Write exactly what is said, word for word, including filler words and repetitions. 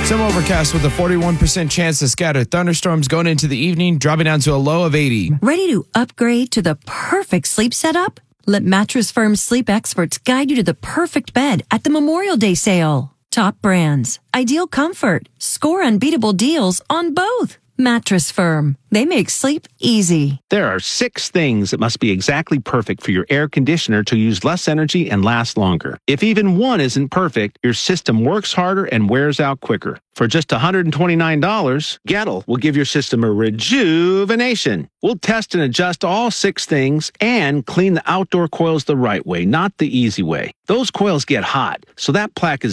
Some overcast with a forty-one percent chance of scattered thunderstorms going into the evening, dropping down to a low of eighty. Ready to upgrade to the perfect sleep setup? Let Mattress Firm's sleep experts guide you to the perfect bed at the Memorial Day sale. Top brands, ideal comfort, score unbeatable deals on both. Mattress Firm. They make sleep easy. There are six things that must be exactly perfect for your air conditioner to use less energy and last longer. If even one isn't perfect, your system works harder and wears out quicker. For just one hundred twenty-nine dollars, Gettle will give your system a rejuvenation. We'll test and adjust all six things and clean the outdoor coils the right way, not the easy way. Those coils get hot, so that plaque is